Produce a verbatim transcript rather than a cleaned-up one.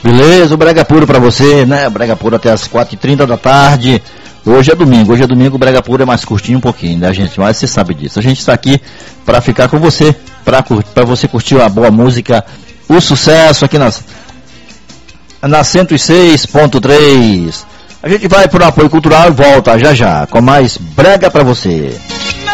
Beleza, o Brega Puro pra você, né? Brega Puro até as quatro e trinta da tarde. Hoje é domingo, hoje é domingo, o Brega Puro é mais curtinho um pouquinho, né, gente? Mas você sabe disso. A gente está aqui pra ficar com você, pra, pra você curtir a boa música, o sucesso aqui nas, na cento e seis ponto três. A gente vai pro apoio cultural e volta já já com mais Brega pra você.